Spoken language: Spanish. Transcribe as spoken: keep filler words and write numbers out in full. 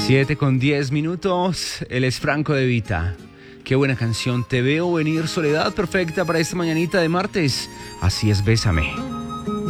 siete con diez minutos, él es Franco De Vita. Qué buena canción, Te Veo Venir, Soledad, perfecta para esta mañanita de martes. Así es, Bésame.